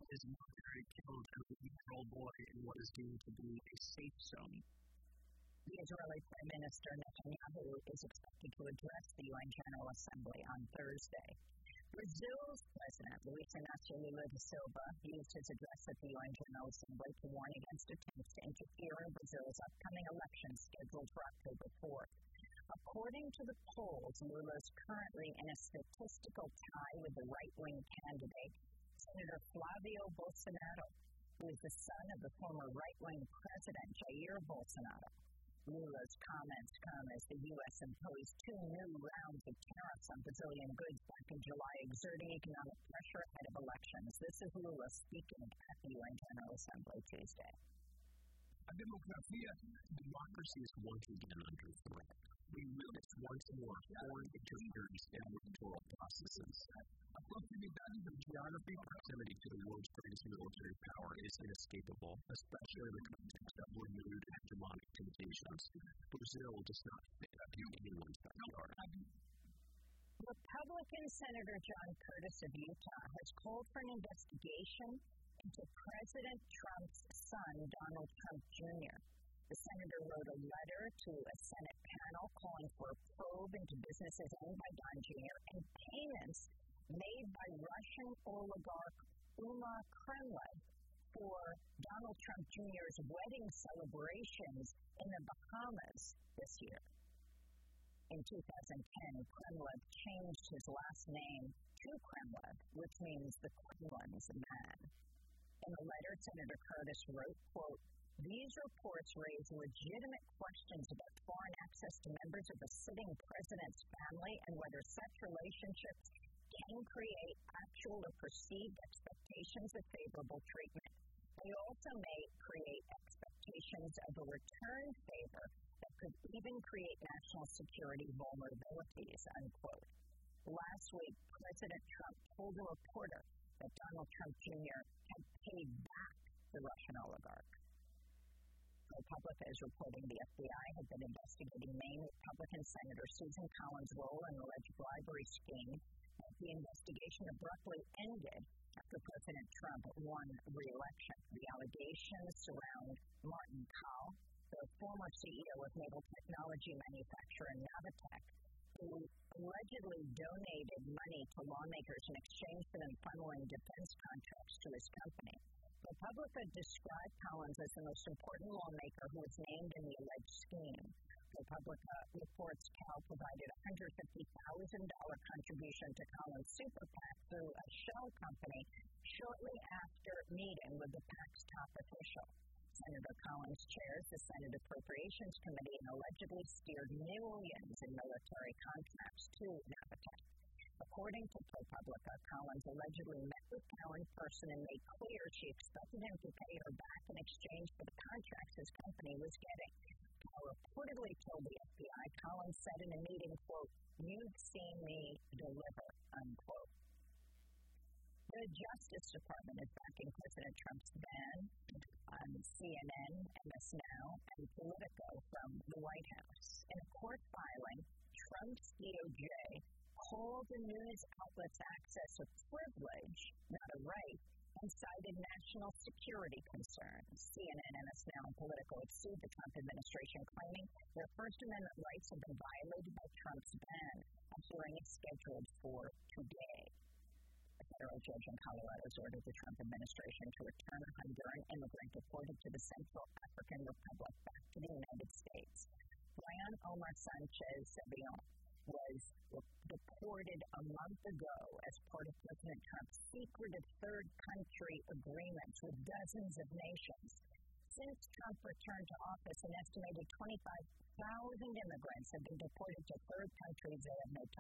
his military killed an 8-year-old boy in what is deemed to be a safe zone. The Israeli Prime Minister Netanyahu is expected to address the UN General Assembly on Thursday. Brazil's President Luiz Inácio Lula da Silva used his address at the UN General Assembly to warn against attempts to interfere in Brazil's upcoming elections scheduled for October 4th. According to the polls, Lula is currently in a statistical tie with the right-wing candidate, Senator Flávio Bolsonaro, who is the son of the former right-wing president Jair Bolsonaro. Lula's comments come as the U.S. imposed 2 new rounds of tariffs on Brazilian goods back in July, exerting economic pressure ahead of elections. This is Lula speaking at the UN General Assembly Tuesday. Democracy is once again under threat. We witness once more foreign interference in electoral processes. Geography proximity to the world's greatest military power is inescapable, especially in the context of renewed hegemonic temptations. Brazil does not fit in anyone's backyard. Republican Senator John Curtis of Utah has called for an investigation into President Trump's son, Donald Trump Jr. The senator wrote a letter to a Senate panel calling for a probe into businesses owned by Don Jr. and payments made by Russian oligarch Uma Kremlin for Donald Trump Jr.'s wedding celebrations in the Bahamas this year. In 2010, Kremlin changed his last name to Kremlin, which means the Kremlin's man. In the letter, Senator Curtis wrote, quote, "These reports raise legitimate questions about foreign access to members of the sitting president's family and whether such relationships can create actual or perceived expectations of favorable treatment. They also may create expectations of a return favor that could even create national security vulnerabilities," unquote. Last week, President Trump told a reporter that Donald Trump Jr. had paid back the Russian oligarch. ProPublica is reporting the FBI had been investigating Maine Republican Senator Susan Collins' role in the alleged bribery scheme. The investigation abruptly ended after President Trump won re-election. The allegations surround Martin Kahl, the former CEO of naval technology manufacturer Navatech, who allegedly donated money to lawmakers in exchange for them funneling defense contracts to his company. ProPublica described Collins as the most important lawmaker who was named in the alleged scheme. ProPublica reports Cal provided a $150,000 contribution to Collins' super PAC through a shell company shortly after meeting with the PAC's top official. Senator Collins chairs the Senate Appropriations Committee and allegedly steered millions in military contracts to Navatech. According to ProPublica, Collins allegedly met with Cal in person and made clear she expected him to pay her back in exchange for the contracts his company was getting. Cal reportedly told the FBI, Collins said in a meeting, quote, "You've seen me deliver," unquote. The Justice Department is backing President Trump's ban on CNN, MS Now, and Politico from the White House. In a court filing, Trump's DOJ called the news outlet's access a privilege, not a right, and cited national security concerns. CNN, MS Now, and Politico have sued the Trump administration, claiming their First Amendment rights have been violated by Trump's ban. A hearing is scheduled for today. A federal judge in Colorado has ordered the Trump administration to return a Honduran immigrant deported to the Central African Republic back to the United States. Brian Omar Sanchez Sevion was deported a month ago as part of President Trump's secretive third country agreements with dozens of nations. Since Trump returned to office, an estimated 25,000 immigrants have been deported to third countries they have no